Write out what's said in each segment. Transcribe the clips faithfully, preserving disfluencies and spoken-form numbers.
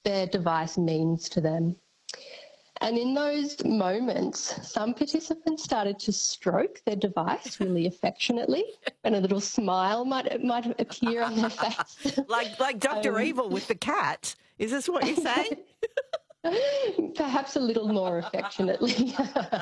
their device means to them. And in those moments, some participants started to stroke their device really affectionately, and a little smile might might appear on their face. like like Doctor Um, Evil with the cat. Is this what you're saying? Perhaps a little more affectionately.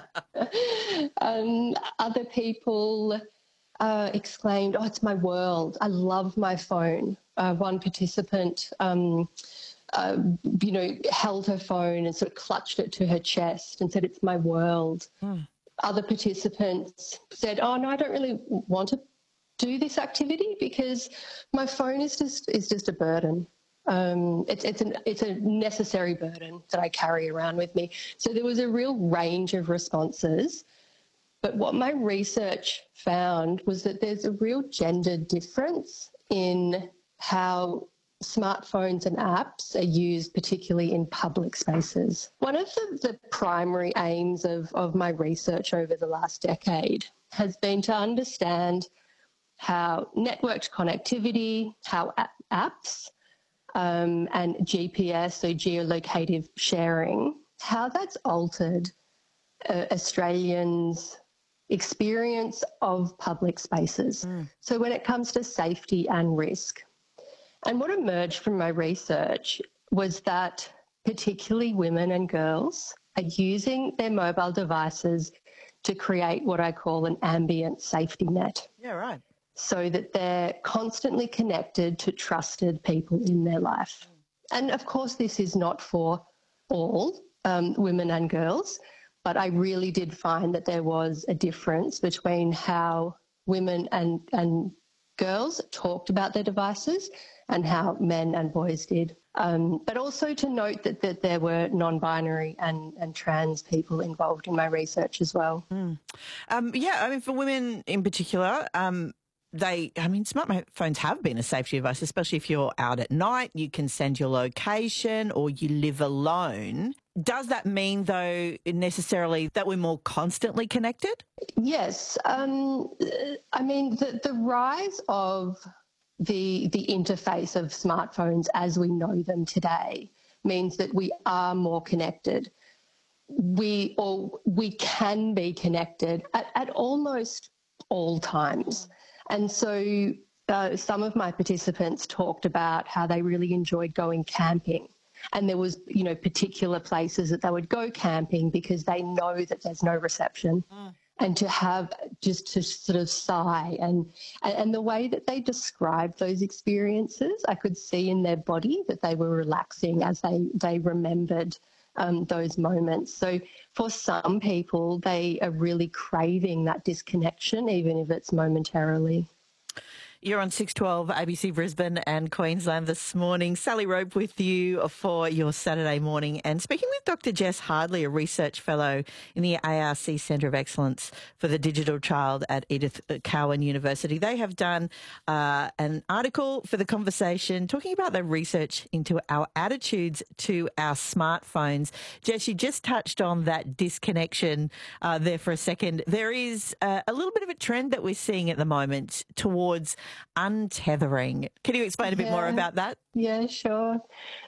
um, other people uh, exclaimed, "Oh, it's my world. I love my phone." Uh, one participant, um, uh, you know, held her phone and sort of clutched it to her chest and said, "It's my world." Mm. Other participants said, "Oh, no, I don't really want to do this activity because my phone is just is just a burden. Um, it's it's an it's a necessary burden that I carry around with me." So there was a real range of responses. But what my research found was that there's a real gender difference in how smartphones and apps are used, particularly in public spaces. One of the, the primary aims of, of my research over the last decade has been to understand how networked connectivity, how apps um, and G P S, so geolocative sharing, how that's altered uh, Australians' experience of public spaces. Mm. So when it comes to safety and risk. And what emerged from my research was that particularly women and girls are using their mobile devices to create what I call an ambient safety net. Yeah, right. So that they're constantly connected to trusted people in their life. Mm. And of course, this is not for all um, women and girls, but I really did find that there was a difference between how women and, and girls talked about their devices and how men and boys did. Um, but also to note that, that there were non-binary and, and trans people involved in my research as well. Mm. Um, yeah, I mean, for women in particular, um, they, I mean, smartphones have been a safety device, especially if you're out at night, you can send your location or you live alone. Does that mean, though, necessarily that we're more constantly connected? Yes. Um, I mean, the, the rise of the the interface of smartphones as we know them today means that we are more connected. We or we can be connected at, at almost all times. And so uh, some of my participants talked about how they really enjoyed going camping. And there was, you know, particular places that they would go camping because they know that there's no reception. Mm. And to have just to sort of sigh and and the way that they described those experiences, I could see in their body that they were relaxing as they, they remembered um, those moments. So for some people, they are really craving that disconnection, even if it's momentarily. You're on six twelve A B C Brisbane and Queensland this morning. Sally Rope with you for your Saturday morning, and speaking with Doctor Jess Hardley, a research fellow in the A R C Centre of Excellence for the Digital Child at Edith Cowan University. They have done uh, an article for The Conversation talking about their research into our attitudes to our smartphones. Jess, you just touched on that disconnection uh, there for a second. There is uh, a little bit of a trend that we're seeing at the moment towards untethering. Can you explain a bit yeah. more about that? Yeah, sure.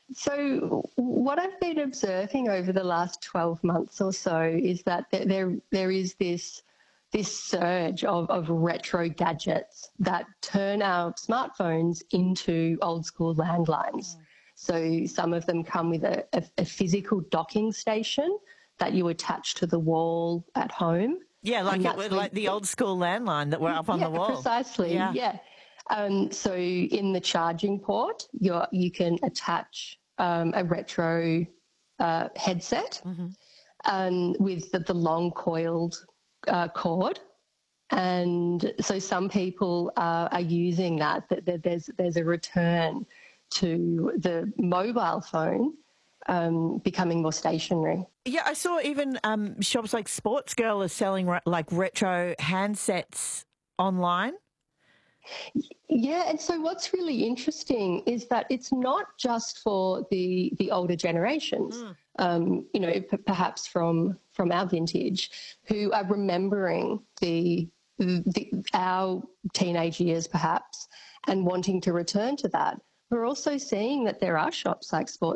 So what I've been observing over the last twelve months or so is that there there is this this surge of, of retro gadgets that turn our smartphones into old school landlines. Mm. So some of them come with a, a, a physical docking station that you attach to the wall at home. Yeah, like it, like the old school landline that were up on yeah, the wall. Precisely, yeah. yeah. Um, so in the charging port, you're, you can attach um, a retro uh, headset mm-hmm. um, with the, the long coiled uh, cord. And so some people uh, are using that, that there's, there's a return to the mobile phone Um, becoming more stationary. Yeah, I saw even um, shops like Sports Girl are selling re- like retro handsets online. Yeah, and so what's really interesting is that it's not just for the the older generations, mm. um, you know, p- perhaps from from our vintage, who are remembering the, the our teenage years perhaps and wanting to return to that. We're also seeing that there are shops like Sports